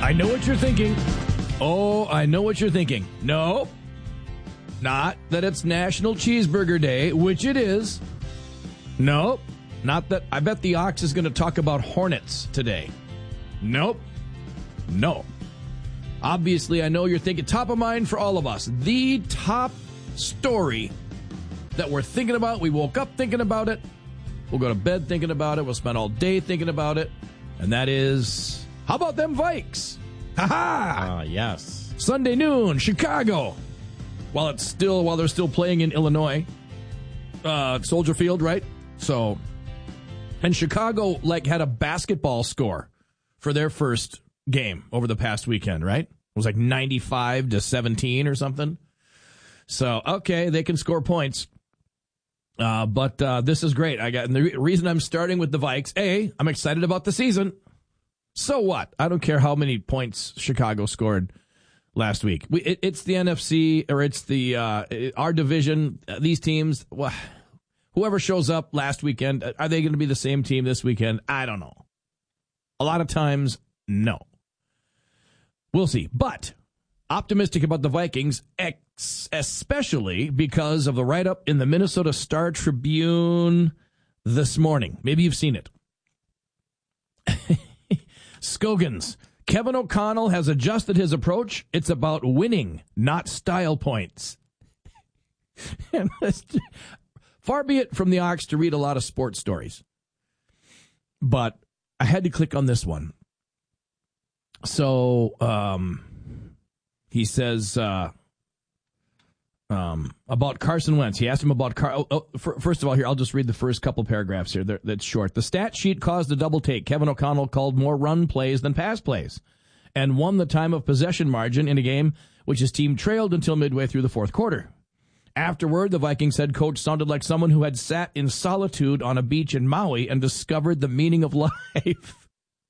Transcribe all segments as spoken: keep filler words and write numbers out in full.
I know what you're thinking. Oh, I know what you're thinking. No, not that it's National Cheeseburger Day, which it is. Nope, not that. I bet the Ox is going to talk about Hornets today. Nope, no. Obviously, I know you're thinking top of mind for all of us. The top story that we're thinking about. We woke up thinking about it. We'll go to bed thinking about it. We'll spend all day thinking about it. And that is, how about them Vikes? Ha-ha! Ah, uh, yes. Sunday noon, Chicago. While it's still, while they're still playing in Illinois, uh, Soldier Field, right? So, and Chicago like had a basketball score for their first game over the past weekend, right? It was like ninety-five to seventeen or something. So, okay, they can score points. Uh, but uh, this is great. I got and the re- reason I'm starting with the Vikes. A, I'm excited about the season. So what? I don't care how many points Chicago scored last week. We, it, it's the N F C or it's the uh, our division. Uh, these teams, well, whoever shows up last weekend, are they going to be the same team this weekend? I don't know. A lot of times, no. We'll see. But optimistic about the Vikings, ex- especially because of the write-up in the Minnesota Star Tribune this morning. Maybe you've seen it. Skogans. Kevin O'Connell has adjusted his approach. It's about winning, not style points. Far be it from the Ox to read a lot of sports stories. But I had to click on this one. So, um... He says uh, um, about Carson Wentz. He asked him about Car. Oh, oh, for, first of all, here, I'll just read the first couple paragraphs here. They're, that's short. The stat sheet caused a double take. Kevin O'Connell called more run plays than pass plays and won the time of possession margin in a game which his team trailed until midway through the fourth quarter. Afterward, the Vikings head coach sounded like someone who had sat in solitude on a beach in Maui and discovered the meaning of life.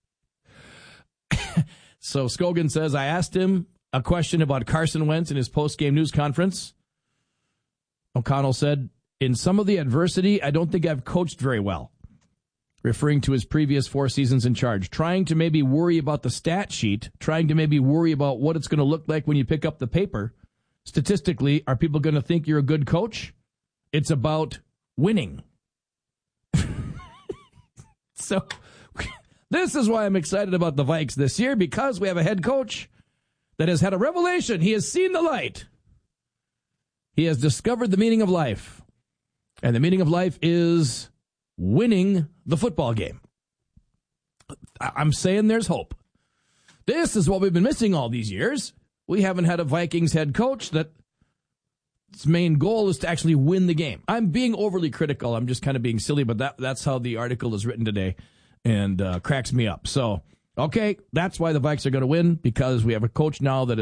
So Scogan says, I asked him a question about Carson Wentz in his post-game news conference. O'Connell said, in some of the adversity, I don't think I've coached very well, referring to his previous four seasons in charge, trying to maybe worry about the stat sheet, trying to maybe worry about what it's going to look like when you pick up the paper. Statistically, are people going to think you're a good coach? It's about winning. So this is why I'm excited about the Vikes this year, because we have a head coach that has had a revelation. He has seen the light. He has discovered the meaning of life. And the meaning of life is winning the football game. I'm saying there's hope. This is what we've been missing all these years. We haven't had a Vikings head coach that its main goal is to actually win the game. I'm being overly critical. I'm just kind of being silly, but that, that's how the article is written today and uh, cracks me up. So, okay, that's why the Vikes are going to win, because we have a coach now that